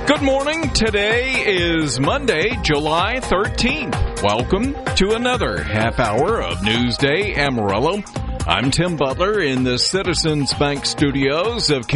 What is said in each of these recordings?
Good morning. Today is Monday, July 13th. Welcome to another half hour of Newsday Amarillo. I'm Tim Butler in the Citizens Bank studios of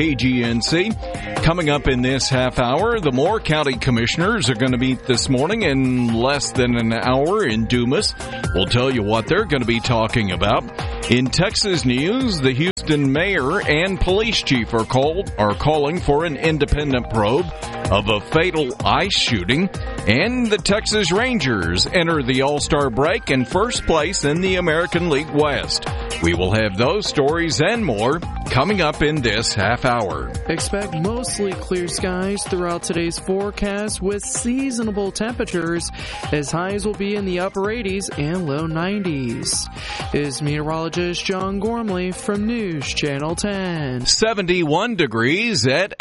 KGNC. Coming up in this half hour, the Moore County Commissioners are going to meet this morning in less than an hour in Dumas. We'll tell you what they're going to be talking about. In Texas news, the Houston mayor and police chief are calling for an independent probe of a fatal ICE shooting, and the Texas Rangers enter the All-Star break in first place in the American League West. We will have those stories and more coming up in this half hour. Expect mostly clear skies throughout today's forecast with seasonable temperatures as highs will be in the upper 80s and low 90s. Is meteorologist John Gormley from News Channel 10. 71 degrees at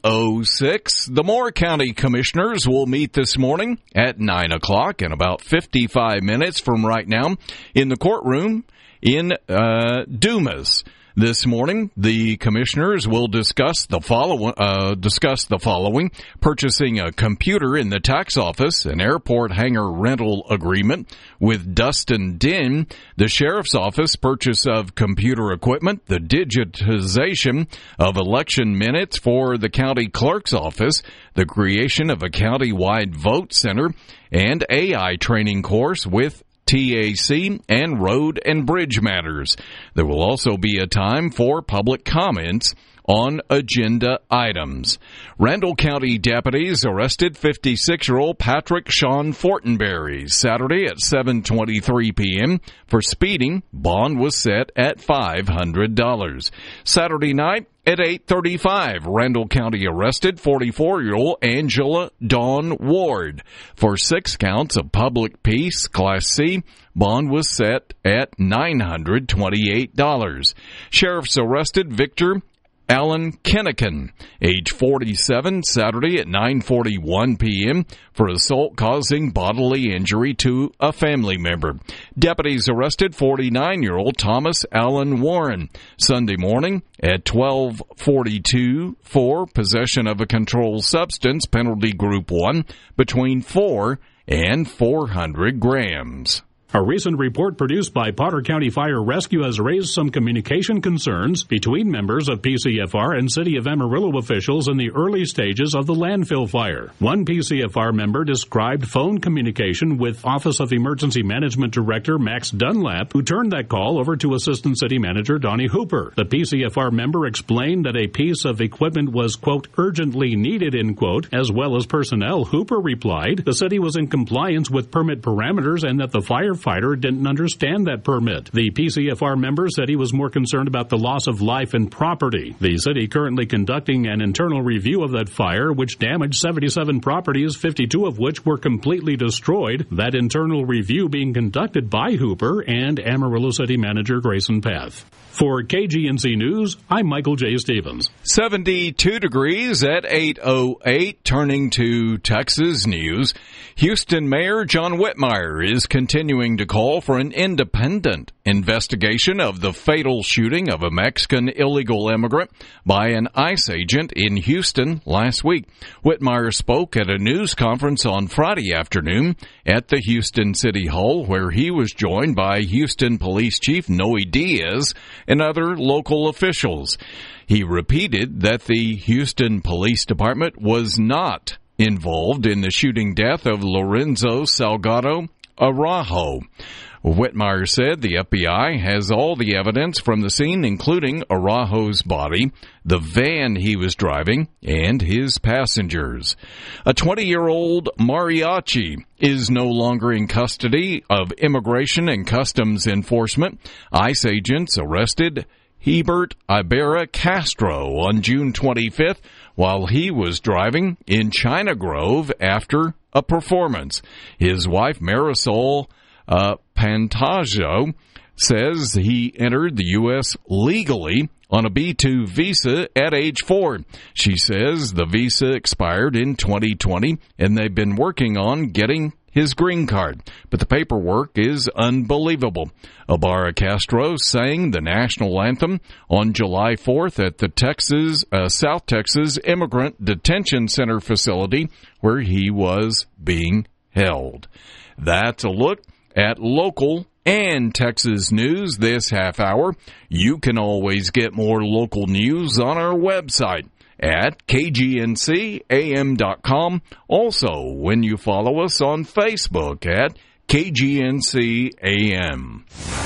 8:06. The Moore County Commissioners will meet this morning at 9 o'clock in about 55 minutes from right now in the courtroom in Dumas. This morning, the commissioners will discuss the following: purchasing a computer in the tax office, an airport hangar rental agreement with Dustin Dinn, the sheriff's office purchase of computer equipment, the digitization of election minutes for the county clerk's office, the creation of a county-wide vote center, and AI training course with TAC and road and bridge matters. There will also be a time for public comments on agenda items. Randall County deputies arrested 56-year-old Patrick Sean Fortenberry Saturday at 7:23 p.m. for speeding. Bond was set at $500. Saturday night at 8:35, Randall County arrested 44-year-old Angela Dawn Ward for 6 counts of public peace, Class C. Bond was set at $928. Sheriffs arrested Victor Alan Kennecan, age 47, Saturday at 9:41 p.m. for assault causing bodily injury to a family member. Deputies arrested 49-year-old Thomas Allen Warren Sunday morning at 12:42 for possession of a controlled substance, penalty group 1, between 4 and 400 grams. A recent report produced by Potter County Fire Rescue has raised some communication concerns between members of PCFR and City of Amarillo officials in the early stages of the landfill fire. One PCFR member described phone communication with Office of Emergency Management Director Max Dunlap, who turned that call over to Assistant City Manager Donnie Hooper. The PCFR member explained that a piece of equipment was, quote, urgently needed, end quote, as well as personnel. Hooper replied the city was in compliance with permit parameters and that the firefighter didn't understand that permit. The PCFR member said he was more concerned about the loss of life and property. The city currently conducting an internal review of that fire, which damaged 77 properties, 52 of which were completely destroyed. That internal review being conducted by Hooper and Amarillo City Manager Grayson Path. For KGNC News, I'm Michael J. Stevens. 72 degrees at 8:08. Turning to Texas news, Houston Mayor John Whitmire is continuing to call for an independent investigation of the fatal shooting of a Mexican illegal immigrant by an ICE agent in Houston last week. Whitmire spoke at a news conference on Friday afternoon at the Houston City Hall, where he was joined by Houston Police Chief Noe Diaz and other local officials. He repeated that the Houston Police Department was not involved in the shooting death of Lorenzo Salgado Araujo. Whitmire said the FBI has all the evidence from the scene, including Araujo's body, the van he was driving, and his passengers. A 20-year-old mariachi is no longer in custody of Immigration and Customs Enforcement. ICE agents arrested Hebert Ibarra Castro on June 25th while he was driving in China Grove after a performance. His wife, Marisol Pantaggio, says he entered the U.S. legally on a B-2 visa at age 4. She says the visa expired in 2020, and they've been working on getting his green card. But the paperwork is unbelievable. Ibarra Castro sang the national anthem on July 4th at the South Texas Immigrant Detention Center facility where he was being held. That's a look at local and Texas news this half hour. You can always get more local news on our website at kgncam.com. Also, when you follow us on Facebook at KGNC-AM.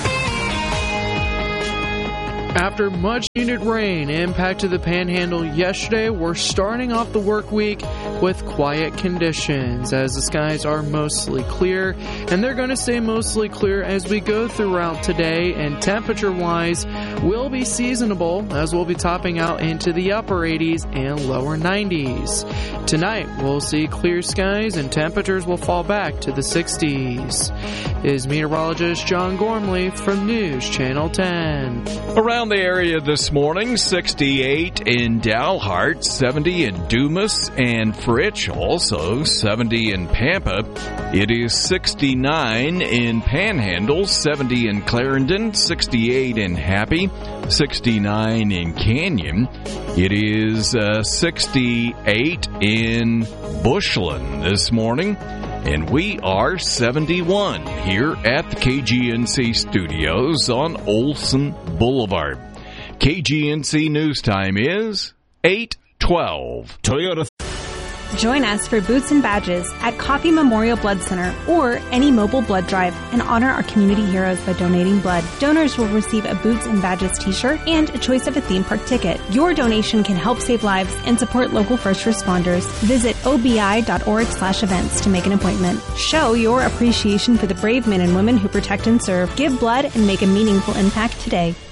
After much-needed rain impacted the Panhandle yesterday, we're starting off the work week with quiet conditions as the skies are mostly clear, and they're going to stay mostly clear as we go throughout today, and temperature-wise will be seasonable as we'll be topping out into the upper 80s and lower 90s. Tonight, we'll see clear skies and temperatures will fall back to the 60s. Is meteorologist John Gormley from News Channel 10. Around the area this morning, 68 in Dalhart, 70 in Dumas and Fritch, also 70 in Pampa. It is 69 in Panhandle, 70 in Clarendon, 68 in Happy, 69 in Canyon. It is 68 in Bushland this morning. And we are 71 here at the KGNC studios on Olson Boulevard. KGNC News Time is 8:12. Toyota. Join us for Boots and Badges at Coffee Memorial Blood Center or any mobile blood drive and honor our community heroes by donating blood. Donors will receive a Boots and Badges t-shirt and a choice of a theme park ticket. Your donation can help save lives and support local first responders. Visit obi.org/events to make an appointment. Show your appreciation for the brave men and women who protect and serve. Give blood and make a meaningful impact today.